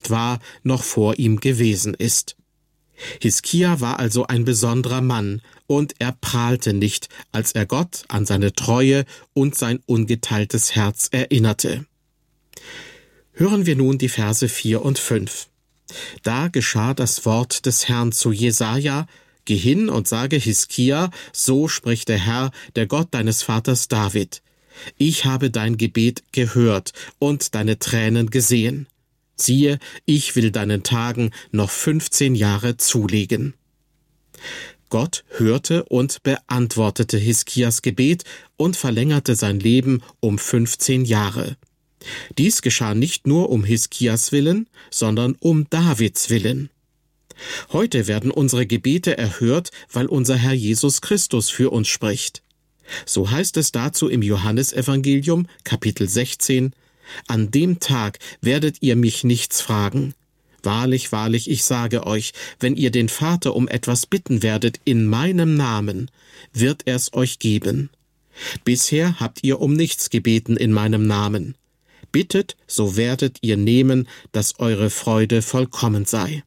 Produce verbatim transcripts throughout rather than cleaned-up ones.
nicht war, noch vor ihm gewesen ist. Hiskia war also ein besonderer Mann, und er prahlte nicht, als er Gott an seine Treue und sein ungeteiltes Herz erinnerte. Hören wir nun die Verse vier und fünf. Da geschah das Wort des Herrn zu Jesaja: Geh hin und sage Hiskia, so spricht der Herr, der Gott deines Vaters David: Ich habe dein Gebet gehört und deine Tränen gesehen. Siehe, ich will deinen Tagen noch fünfzehn Jahre zulegen. Gott hörte und beantwortete Hiskias Gebet und verlängerte sein Leben um fünfzehn Jahre. Dies geschah nicht nur um Hiskias willen, sondern um Davids willen. Heute werden unsere Gebete erhört, weil unser Herr Jesus Christus für uns spricht. So heißt es dazu im Johannesevangelium, Kapitel sechzehn: An dem Tag werdet ihr mich nichts fragen. Wahrlich, wahrlich, ich sage euch, wenn ihr den Vater um etwas bitten werdet in meinem Namen, wird er's euch geben. Bisher habt ihr um nichts gebeten in meinem Namen. Bittet, so werdet ihr nehmen, dass eure Freude vollkommen sei.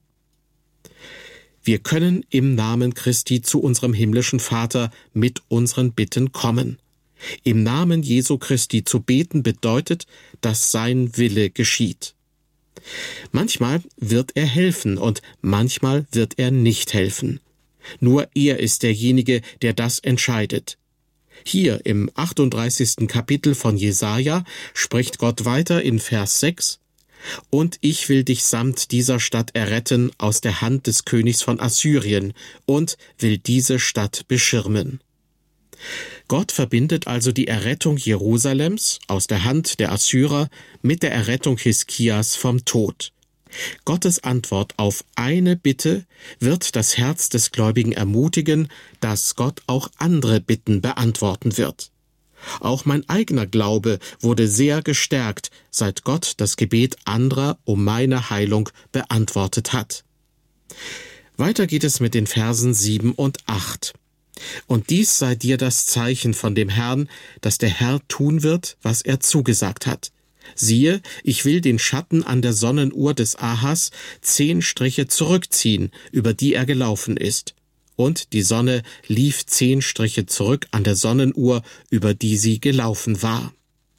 Wir können im Namen Christi zu unserem himmlischen Vater mit unseren Bitten kommen. Im Namen Jesu Christi zu beten bedeutet, dass sein Wille geschieht. Manchmal wird er helfen und manchmal wird er nicht helfen. Nur er ist derjenige, der das entscheidet. Hier im achtunddreißigsten Kapitel von Jesaja spricht Gott weiter in Vers sechs: Und ich will dich samt dieser Stadt erretten aus der Hand des Königs von Assyrien und will diese Stadt beschirmen. Gott verbindet also die Errettung Jerusalems aus der Hand der Assyrer mit der Errettung Hiskias vom Tod. Gottes Antwort auf eine Bitte wird das Herz des Gläubigen ermutigen, dass Gott auch andere Bitten beantworten wird. Auch mein eigener Glaube wurde sehr gestärkt, seit Gott das Gebet anderer um meine Heilung beantwortet hat. Weiter geht es mit den Versen sieben und acht. Und dies sei dir das Zeichen von dem Herrn, dass der Herr tun wird, was er zugesagt hat. Siehe, ich will den Schatten an der Sonnenuhr des Ahas zehn Striche zurückziehen, über die er gelaufen ist. Und die Sonne lief zehn Striche zurück an der Sonnenuhr, über die sie gelaufen war.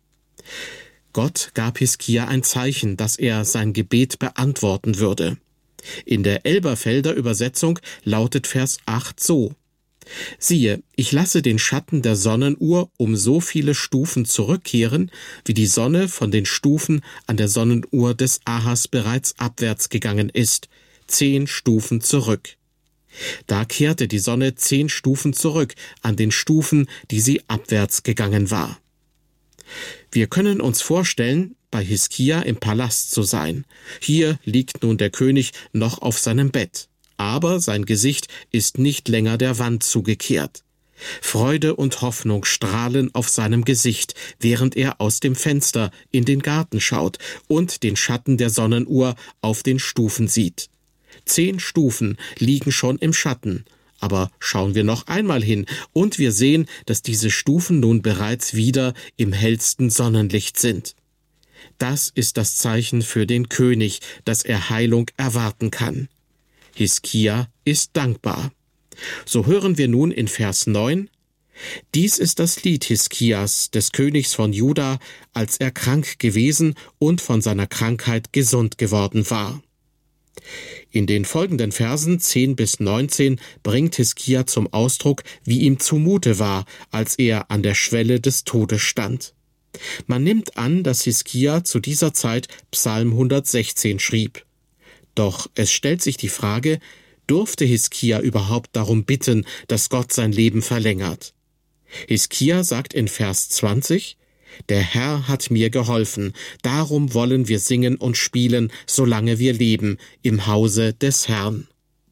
Gott gab Hiskia ein Zeichen, dass er sein Gebet beantworten würde. In der Elberfelder Übersetzung lautet Vers acht so: Siehe, ich lasse den Schatten der Sonnenuhr um so viele Stufen zurückkehren, wie die Sonne von den Stufen an der Sonnenuhr des Ahas bereits abwärts gegangen ist, zehn Stufen zurück. Da kehrte die Sonne zehn Stufen zurück an den Stufen, die sie abwärts gegangen war. Wir können uns vorstellen, bei Hiskia im Palast zu sein. Hier liegt nun der König noch auf seinem Bett. Aber sein Gesicht ist nicht länger der Wand zugekehrt. Freude und Hoffnung strahlen auf seinem Gesicht, während er aus dem Fenster in den Garten schaut und den Schatten der Sonnenuhr auf den Stufen sieht. Zehn Stufen liegen schon im Schatten, aber schauen wir noch einmal hin und wir sehen, dass diese Stufen nun bereits wieder im hellsten Sonnenlicht sind. Das ist das Zeichen für den König, dass er Heilung erwarten kann. Hiskia ist dankbar. So hören wir nun in Vers neun: Dies ist das Lied Hiskias, des Königs von Juda, als er krank gewesen und von seiner Krankheit gesund geworden war. In den folgenden Versen zehn bis neunzehn bringt Hiskia zum Ausdruck, wie ihm zumute war, als er an der Schwelle des Todes stand. Man nimmt an, dass Hiskia zu dieser Zeit Psalm hundertsechzehn schrieb. Doch es stellt sich die Frage, durfte Hiskia überhaupt darum bitten, dass Gott sein Leben verlängert? Hiskia sagt in Vers zwanzig: Der Herr hat mir geholfen, darum wollen wir singen und spielen, solange wir leben, im Hause des Herrn.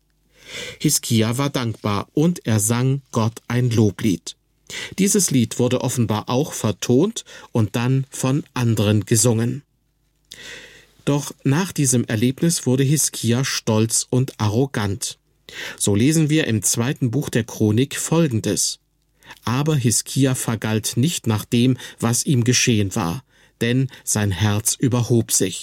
Hiskia war dankbar und er sang Gott ein Loblied. Dieses Lied wurde offenbar auch vertont und dann von anderen gesungen. Doch nach diesem Erlebnis wurde Hiskia stolz und arrogant. So lesen wir im zweiten Buch der Chronik Folgendes: Aber Hiskia vergalt nicht nach dem, was ihm geschehen war, denn sein Herz überhob sich.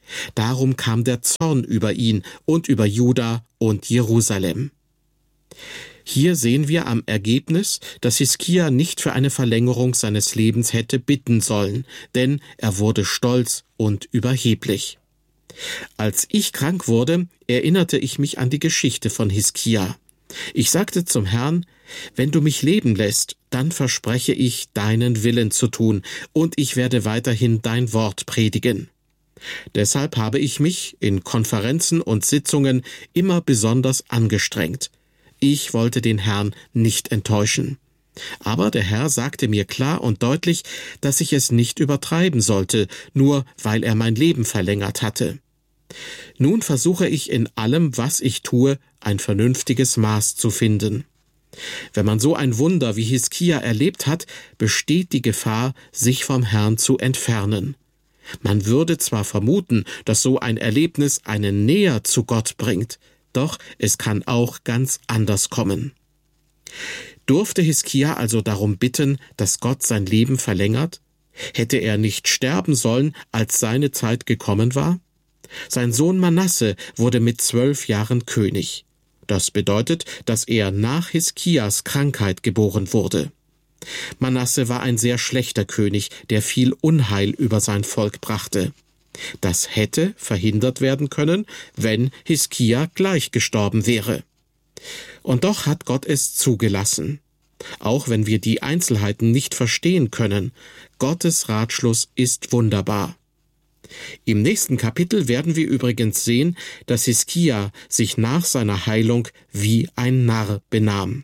Darum kam der Zorn über ihn und über Juda und Jerusalem. Hier sehen wir am Ergebnis, dass Hiskia nicht für eine Verlängerung seines Lebens hätte bitten sollen, denn er wurde stolz und überheblich. Als ich krank wurde, erinnerte ich mich an die Geschichte von Hiskia. Ich sagte zum Herrn: Wenn du mich leben lässt, dann verspreche ich, deinen Willen zu tun, und ich werde weiterhin dein Wort predigen. Deshalb habe ich mich in Konferenzen und Sitzungen immer besonders angestrengt. Ich wollte den Herrn nicht enttäuschen. Aber der Herr sagte mir klar und deutlich, dass ich es nicht übertreiben sollte, nur weil er mein Leben verlängert hatte. Nun versuche ich in allem, was ich tue, ein vernünftiges Maß zu finden. Wenn man so ein Wunder wie Hiskia erlebt hat, besteht die Gefahr, sich vom Herrn zu entfernen. Man würde zwar vermuten, dass so ein Erlebnis einen näher zu Gott bringt, doch es kann auch ganz anders kommen. Durfte Hiskia also darum bitten, dass Gott sein Leben verlängert? Hätte er nicht sterben sollen, als seine Zeit gekommen war? Sein Sohn Manasse wurde mit zwölf Jahren König. Das bedeutet, dass er nach Hiskias Krankheit geboren wurde. Manasse war ein sehr schlechter König, der viel Unheil über sein Volk brachte. Das hätte verhindert werden können, wenn Hiskia gleich gestorben wäre. Und doch hat Gott es zugelassen. Auch wenn wir die Einzelheiten nicht verstehen können, Gottes Ratschluss ist wunderbar. Im nächsten Kapitel werden wir übrigens sehen, dass Hiskia sich nach seiner Heilung wie ein Narr benahm.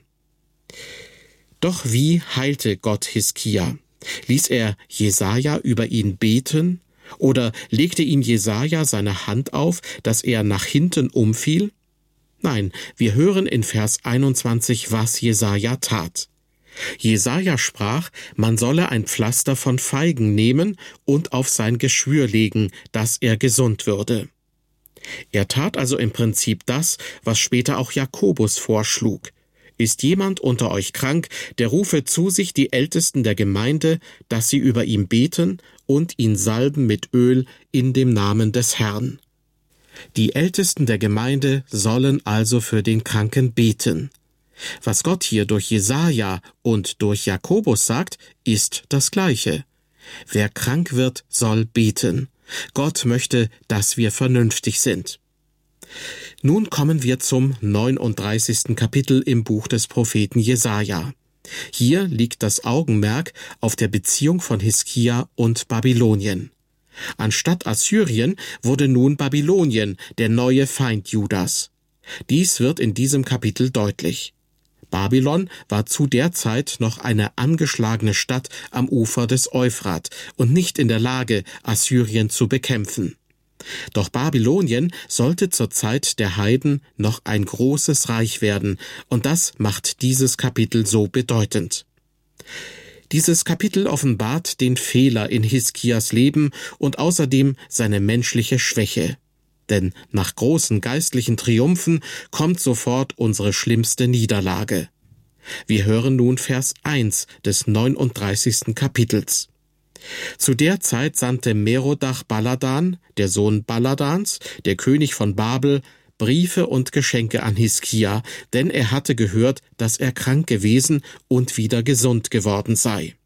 Doch wie heilte Gott Hiskia? Ließ er Jesaja über ihn beten? Oder legte ihm Jesaja seine Hand auf, dass er nach hinten umfiel? Nein, wir hören in Vers einundzwanzig, was Jesaja tat. Jesaja sprach, man solle ein Pflaster von Feigen nehmen und auf sein Geschwür legen, dass er gesund würde. Er tat also im Prinzip das, was später auch Jakobus vorschlug. Ist jemand unter euch krank, der rufe zu sich die Ältesten der Gemeinde, dass sie über ihn beten und ihn salben mit Öl in dem Namen des Herrn. Die Ältesten der Gemeinde sollen also für den Kranken beten. Was Gott hier durch Jesaja und durch Jakobus sagt, ist das Gleiche. Wer krank wird, soll beten. Gott möchte, dass wir vernünftig sind. Nun kommen wir zum neununddreißigsten Kapitel im Buch des Propheten Jesaja. Hier liegt das Augenmerk auf der Beziehung von Hiskia und Babylonien. Anstatt Assyrien wurde nun Babylonien der neue Feind Judas. Dies wird in diesem Kapitel deutlich. Babylon war zu der Zeit noch eine angeschlagene Stadt am Ufer des Euphrat und nicht in der Lage, Assyrien zu bekämpfen. Doch Babylonien sollte zur Zeit der Heiden noch ein großes Reich werden, und das macht dieses Kapitel so bedeutend. Dieses Kapitel offenbart den Fehler in Hiskias Leben und außerdem seine menschliche Schwäche. Denn nach großen geistlichen Triumphen kommt sofort unsere schlimmste Niederlage. Wir hören nun Vers eins des neununddreißigsten Kapitels. Zu der Zeit sandte Merodach-Baladan, der Sohn Baladans, der König von Babel, Briefe und Geschenke an Hiskia, denn er hatte gehört, dass er krank gewesen und wieder gesund geworden sei.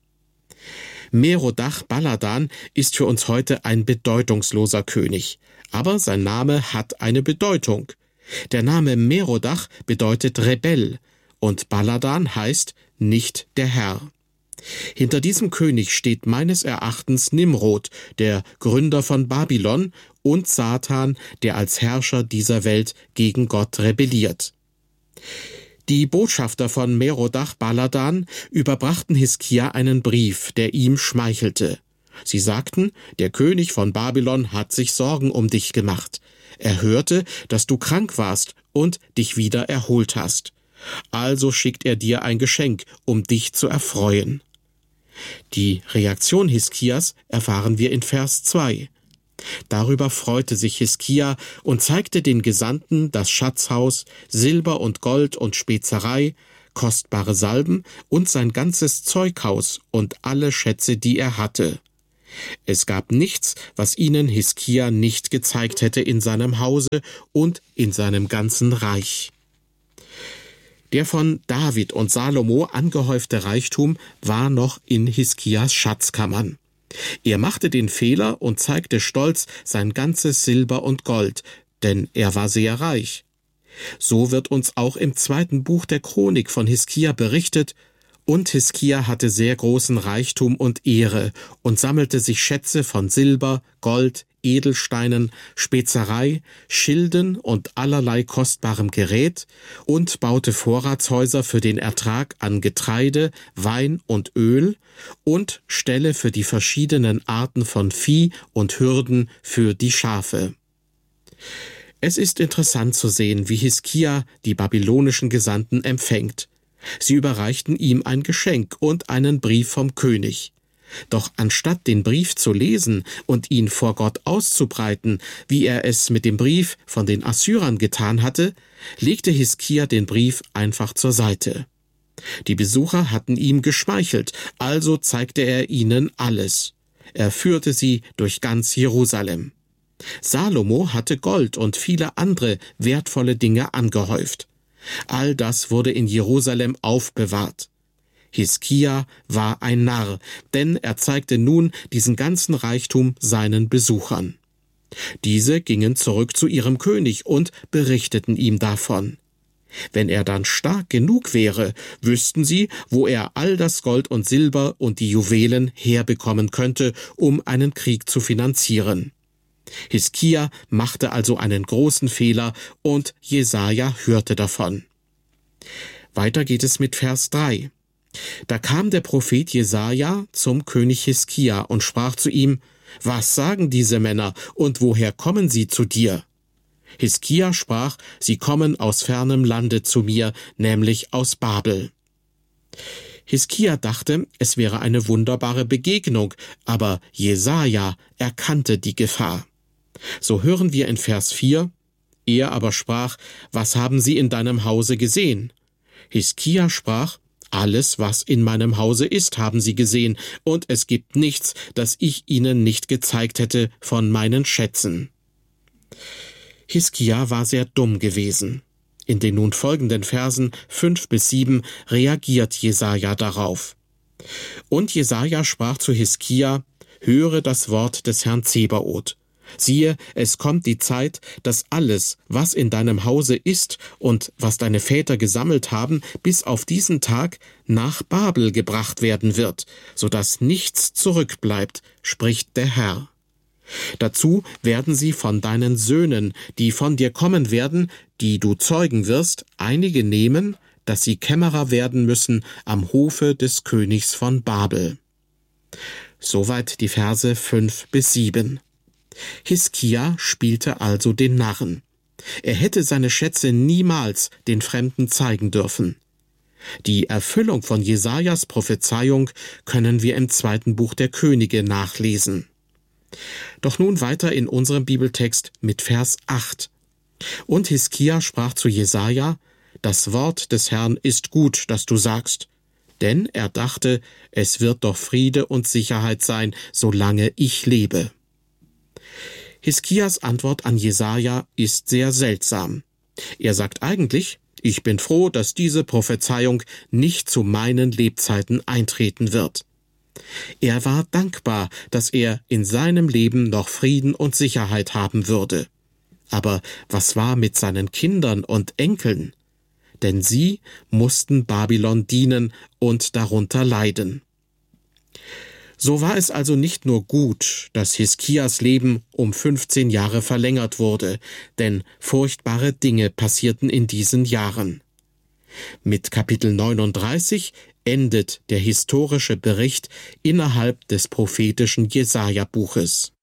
Merodach-Baladan ist für uns heute ein bedeutungsloser König, aber sein Name hat eine Bedeutung. Der Name Merodach bedeutet Rebell und Baladan heißt nicht der Herr. Hinter diesem König steht meines Erachtens Nimrod, der Gründer von Babylon, und Satan, der als Herrscher dieser Welt gegen Gott rebelliert. Die Botschafter von Merodach-Baladan überbrachten Hiskia einen Brief, der ihm schmeichelte. Sie sagten, der König von Babylon hat sich Sorgen um dich gemacht. Er hörte, dass du krank warst und dich wieder erholt hast. Also schickt er dir ein Geschenk, um dich zu erfreuen. Die Reaktion Hiskias erfahren wir in Vers zwei. Darüber freute sich Hiskia und zeigte den Gesandten das Schatzhaus, Silber und Gold und Spezerei, kostbare Salben und sein ganzes Zeughaus und alle Schätze, die er hatte. Es gab nichts, was ihnen Hiskia nicht gezeigt hätte in seinem Hause und in seinem ganzen Reich. Der von David und Salomo angehäufte Reichtum war noch in Hiskias Schatzkammern. Er machte den Fehler und zeigte stolz sein ganzes Silber und Gold, denn er war sehr reich. So wird uns auch im zweiten Buch der Chronik von Hiskia berichtet: Und Hiskia hatte sehr großen Reichtum und Ehre und sammelte sich Schätze von Silber, Gold, Edelsteinen, Spezerei, Schilden und allerlei kostbarem Gerät und baute Vorratshäuser für den Ertrag an Getreide, Wein und Öl und Ställe für die verschiedenen Arten von Vieh und Hürden für die Schafe. Es ist interessant zu sehen, wie Hiskia die babylonischen Gesandten empfängt. Sie überreichten ihm ein Geschenk und einen Brief vom König. Doch anstatt den Brief zu lesen und ihn vor Gott auszubreiten, wie er es mit dem Brief von den Assyrern getan hatte, legte Hiskia den Brief einfach zur Seite. Die Besucher hatten ihm geschmeichelt, also zeigte er ihnen alles. Er führte sie durch ganz Jerusalem. Salomo hatte Gold und viele andere wertvolle Dinge angehäuft. All das wurde in Jerusalem aufbewahrt. Hiskia war ein Narr, denn er zeigte nun diesen ganzen Reichtum seinen Besuchern. Diese gingen zurück zu ihrem König und berichteten ihm davon. Wenn er dann stark genug wäre, wüssten sie, wo er all das Gold und Silber und die Juwelen herbekommen könnte, um einen Krieg zu finanzieren. Hiskia machte also einen großen Fehler und Jesaja hörte davon. Weiter geht es mit Vers drei. Da kam der Prophet Jesaja zum König Hiskia und sprach zu ihm: Was sagen diese Männer und woher kommen sie zu dir? Hiskia sprach: Sie kommen aus fernem Lande zu mir, nämlich aus Babel. Hiskia dachte, es wäre eine wunderbare Begegnung, aber Jesaja erkannte die Gefahr. So hören wir in Vers vier: Er aber sprach: Was haben Sie in deinem Hause gesehen? Hiskia sprach: Alles, was in meinem Hause ist, haben Sie gesehen, und es gibt nichts, das ich Ihnen nicht gezeigt hätte von meinen Schätzen. Hiskia war sehr dumm gewesen. In den nun folgenden Versen fünf bis sieben reagiert Jesaja darauf. Und Jesaja sprach zu Hiskia: Höre das Wort des Herrn Zebaoth. Siehe, es kommt die Zeit, dass alles, was in deinem Hause ist und was deine Väter gesammelt haben, bis auf diesen Tag nach Babel gebracht werden wird, so dass nichts zurückbleibt, spricht der Herr. Dazu werden sie von deinen Söhnen, die von dir kommen werden, die du zeugen wirst, einige nehmen, dass sie Kämmerer werden müssen am Hofe des Königs von Babel. Soweit die Verse fünf bis sieben. Hiskia spielte also den Narren. Er hätte seine Schätze niemals den Fremden zeigen dürfen. Die Erfüllung von Jesajas Prophezeiung können wir im zweiten Buch der Könige nachlesen. Doch nun weiter in unserem Bibeltext mit Vers acht. Und Hiskia sprach zu Jesaja: Das Wort des Herrn ist gut, das du sagst. Denn er dachte, es wird doch Friede und Sicherheit sein, solange ich lebe. Hiskias Antwort an Jesaja ist sehr seltsam. Er sagt eigentlich: Ich bin froh, dass diese Prophezeiung nicht zu meinen Lebzeiten eintreten wird. Er war dankbar, dass er in seinem Leben noch Frieden und Sicherheit haben würde. Aber was war mit seinen Kindern und Enkeln? Denn sie mussten Babylon dienen und darunter leiden. So war es also nicht nur gut, dass Hiskias Leben um fünfzehn Jahre verlängert wurde, denn furchtbare Dinge passierten in diesen Jahren. Mit Kapitel neununddreißig endet der historische Bericht innerhalb des prophetischen Jesaja-Buches.